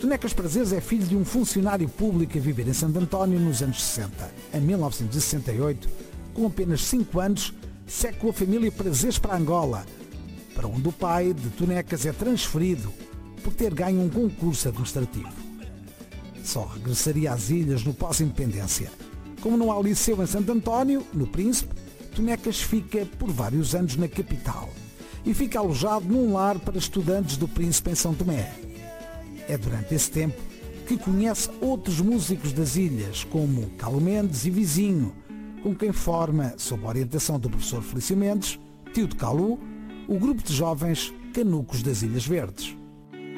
Tonecas Prazeres é filho de um funcionário público a viver em Santo António nos anos 60. Em 1968, com apenas 5 anos, segue com a família Prazeres para Angola, para onde o pai de Tonecas é transferido por ter ganho um concurso administrativo. Só regressaria às ilhas no pós-independência. Como não há liceu em Santo António, no Príncipe, Tonecas fica por vários anos na capital e fica alojado num lar para estudantes do Príncipe em São Tomé. É durante esse tempo que conhece outros músicos das ilhas, como Carlos Mendes e Vizinho, com quem forma, sob a orientação do professor Felício Mendes, tio de Calu, o grupo de jovens Canucos das Ilhas Verdes.